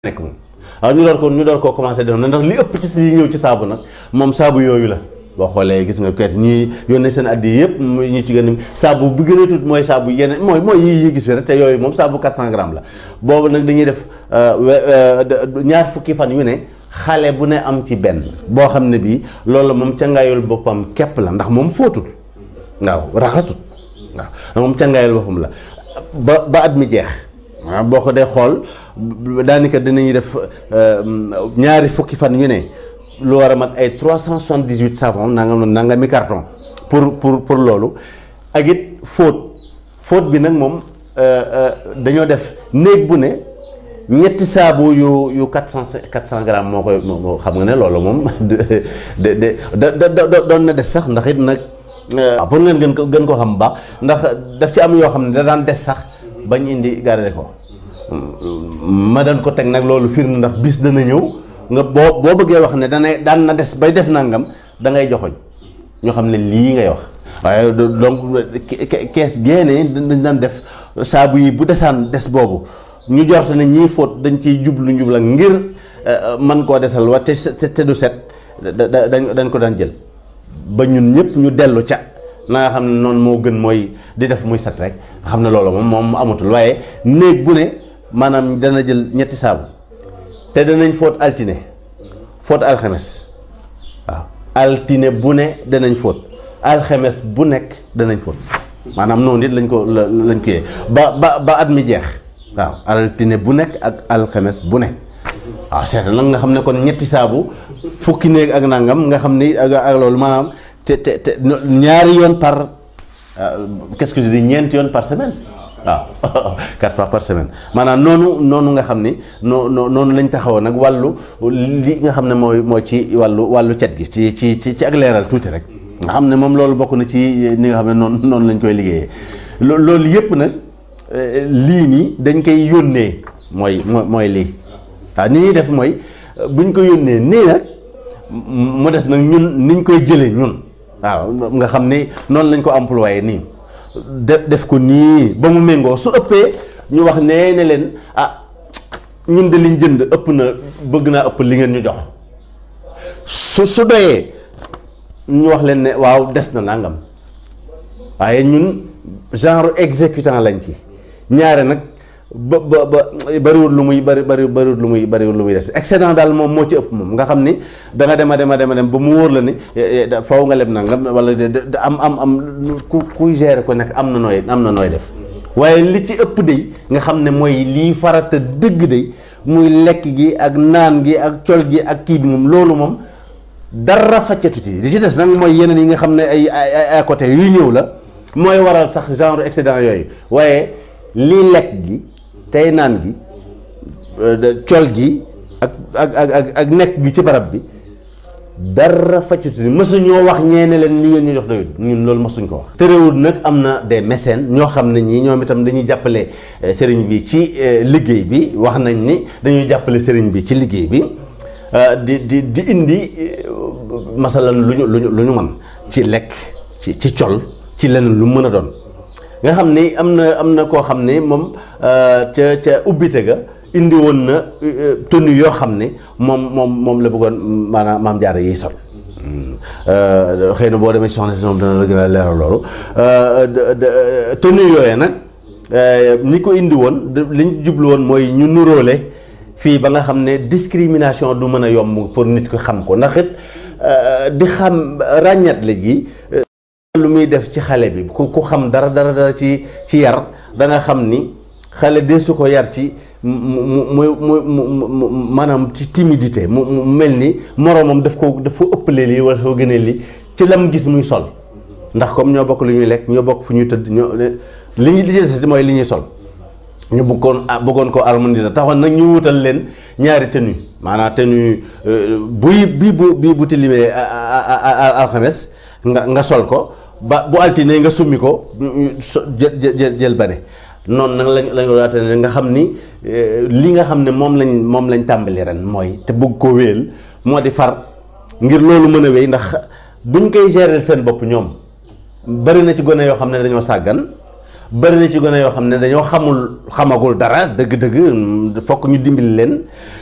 nekk moom waaw ñu door koo commencé def na ndax li ëpp ci si ñëw ci saabu nag moom saabu yooyu la boo xoolee gis nga kayit ñuy yónnee seen addi yëpp ñu ci gën a saabu bi gën a tuut mooy saabu yeneen mooy yi gis fi rek te yooyu moom saabu 400 grammes la boobu nag dañuy def ñaar fukki fan yu ne xale bu ne am ci benn boo xam ne bii loolu moom cangaayul boppam képp la ndax moom fóotul waaw raxasut waaw moom cangaayul boppam la ba at mi jeex waaw boo ko dee xool daanaka dinañuy def ñaari fukki fan yu ne lu war a mat ay 378 savon nanga mi carton pour loolu ak it fóot bi nag moom dañoo def néeg bu ne ñetti saabu yu 400 grammes moo koy xam nga ne loolu moom doon na des sax ndax it nag pour ngeen gën ko xam baax ndax daf ci am yoo xam ne da daan des sax bañ indi garder ko ma daan ko teg nag loolu firnde ndax bis dana ñëw nga boo bëggee wax ne daan na des bay def nangam da ngay joxoñ ñoo xam ne lii ngay wax waaye donc kees génnee dañ daan def saabu yi bu desaan des boobu ñu jort ne ñii fóot dañ ciy jublu njubla ngir man koo desal wa te du set dañ ko daan jël ba ñun ñëpp ñu dellu ca na nga xam ne noonu moo gën mooy di def muy set rek xam ne loolu moom amatul waaye néeg bu ne maanaam dana jël ñetti saabu te danañ fóot altine fóot alxames waaw altine bu ne danañ fóot alxames bu nekk danañ fóot maanaam noonu it lañ ko yee ba at mi jeex waaw altine bu nekk ak alxames bu nekk waaw seet nag nga xam ne kon ñetti saabu fukki néeg ak nangam nga xam ni ak loolu maanaam te ñaari yoon par qu'est-ce que je dis ñeenti yoon par semaine waaw 4 fois par semaine maanaam noonu nga xam ni noonu lañ taxawoon nag wàllu li nga xam ne mooy ci wàllu cet gi ci ak leeral tuuti rek nga xam ne moom loolu bokk na ci ni nga xam ne noonu lañ koy liggéeyee loolu yëpp nag lii nii dañ koy yónnee mooy lii waaw ni ñuy def mooy buñ ko yónnee nii nag mu des nag ñun niñ koy jëlee ñun waaw nga xam ni noonu lañ ko employé nii def ko nii ba mu méngoo su ëppee ñu wax ne leen ñun de liñ jënd ëpp na bëgg naa ëpp li ngeen ñu jox su doyee ñu wax leen ne waaw des na nangam waaye ñun genre exécutant lañ ci ñaare nag ba bariwul lu muy des excédent daal moom moo ci ëpp moom nga xam ni da nga dem ba mu wóor la ni faw nga leb nangam wala am kuy gérer ko nekk am na nooy def waaye li ci ëpp day nga xam ne mooy lii farata dëgg day muy lekk gi ak naan gi ak col gi ak kii bi moom loolu moom dara faccatu ci li ci des nag mooy yeneen yi nga xam ne ay à côté yuy ñëw la mooy waral sax genre excédent yooyu waaye lii lekk gi tey naan gi col gi ak nekk gi ci barab bi dara faccuti mësuñoo wax ñeene leen li ngeen ñu jox doyul ñun loolu mësuñ ko wax terewul nag am na des mécènes ñoo xam ne ñii ñoom itam dañuy jàppale sëriñ bi ci liggéey bi wax nañ ni dañuy jàppale sëriñ bi ci liggéey bi di indi masalan lu ñu mën ci lekk ci col ci leneen lu mën a doon nga xam ni am na koo xam ne moom ca ubbite ga indi woon na tenue yoo xam ne moom la bëggoon maanaam maam jaara yiy sol xëy na boo demee soxna si moom dana la gën a leeral loolu tenue yooyee nag ñi ko indi woon li ñu jublu woon mooy ñu nuróole fii ba nga xam ne discrimination du mën a yomb pour nit ko xam ko ndax it di xam ràññat la gi lu muy def ci xale bi ku xam dara ci yar da nga xam ni xale de su ko yar ci mu maanaam ci timidité mu mel ni moroomam daf ko ëppale lii wala soo gënee lii ci lam gis muy sol ndax comme ñoo bokk lu ñuy lekk ñoo bokk fu ñuy tëdd li ñuy lijjanti mooy li ñuy sol ñu bëggoon ko harmoniser taxoon nag ñu wutal leen ñaari tenue maanaam tenue bii bu tilimee alxames nga sol ko ba bu altine nga summi ko jël bane noonu nag lañ ko daate nga xam ni li nga xam ne moom lañ tàmbali ren mooy te bëgg ko wéel moo di far ngir loolu mën a wéy ndax buñ koy gérer seen bopp ñoom bari na ci gone yoo xam ne dañoo sàggan bëri na ci gone yoo xam ne dañoo xamagul dara dëgg-dëgg fokk ñu dimbali leen